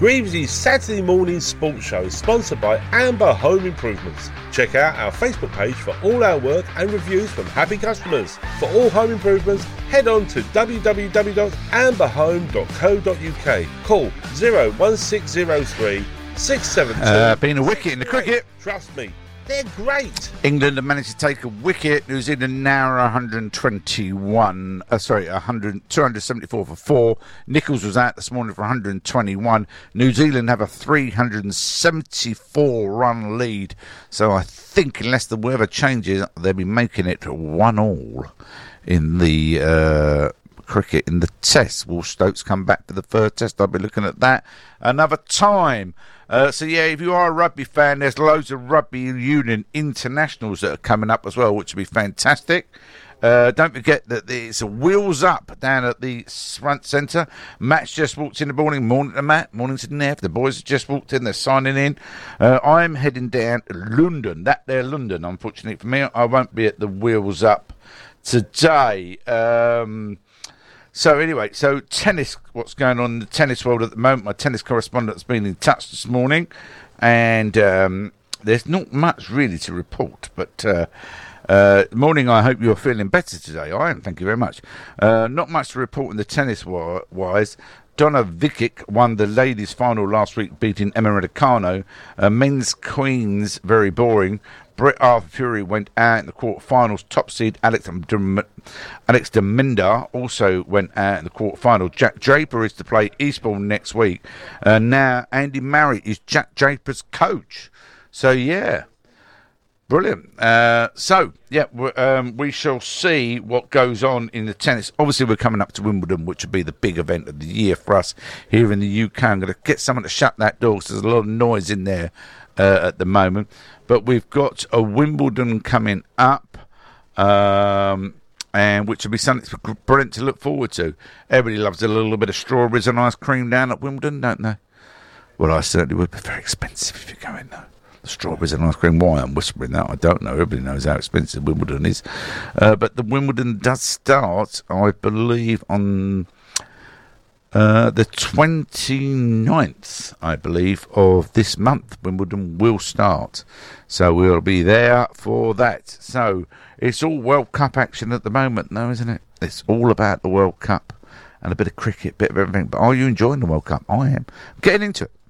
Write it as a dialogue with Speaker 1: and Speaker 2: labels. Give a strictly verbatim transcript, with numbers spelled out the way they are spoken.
Speaker 1: Greaves' Saturday morning sports show is sponsored by Amber Home Improvements. Check out our Facebook page for all our work and reviews from happy customers. For all home improvements, head on to w w w dot amber home dot co dot u k. Call zero one six zero three six seven two.
Speaker 2: Uh, been a wicket in the cricket.
Speaker 1: Trust me, they're great.
Speaker 2: England have managed to take a wicket. New Zealand now one hundred twenty-one. Uh, sorry, one hundred, two hundred seventy-four for four. Nichols was out this morning for one hundred twenty-one. New Zealand have a three hundred seventy-four run lead. So I think unless the weather changes, they'll be making it one all in the uh, cricket in the test. Will Stokes come back for the third test? I'll be looking at that another time. Uh, so, yeah, if you are a rugby fan, there's loads of rugby union internationals that are coming up as well, which will be fantastic. Uh, don't forget that it's a wheels up down at the front centre. Matt's just walked in the morning. Morning to Matt. Morning to Nev. The boys have just walked in. They're signing in. Uh, I'm heading down to London. That there, London. Unfortunately for me, I won't be at the wheels up today. Um... So anyway, so tennis, what's going on in the tennis world at the moment? My tennis correspondent's been in touch this morning, and um, there's not much really to report. But uh, uh, morning, I hope you're feeling better today. I am, thank you very much. Uh, not much to report in the tennis-wise. Donna Vikic won the ladies' final last week, beating Emma Raducanu. Uh, men's queens, very boring. Brett Arthur Fury went out in the quarterfinals. Top seed Alex de, Alex de Minda also went out in the quarterfinal. Jack Draper is to play Eastbourne next week. Uh, now Andy Murray is Jack Draper's coach. So yeah, brilliant. Uh, so yeah, um, we shall see what goes on in the tennis. Obviously, we're coming up to Wimbledon, which will be the big event of the year for us here in the U K. I'm going to get someone to shut that door because there's a lot of noise in there uh, at the moment. But we've got a Wimbledon coming up, um, and which will be something brilliant to look forward to. Everybody loves a little bit of strawberries and ice cream down at Wimbledon, don't they? Well, I certainly would. Be very expensive if you're going though. The strawberries and ice cream. Why I'm whispering that, I don't know. Everybody knows how expensive Wimbledon is. Uh, but the Wimbledon does start, I believe, on Uh, the twenty-ninth, I believe, of this month. Wimbledon will start. So we'll be there for that. So it's all World Cup action at the moment now, isn't it? It's all about the World Cup and a bit of cricket, a bit of everything. But are you enjoying the World Cup? I am. Getting into it.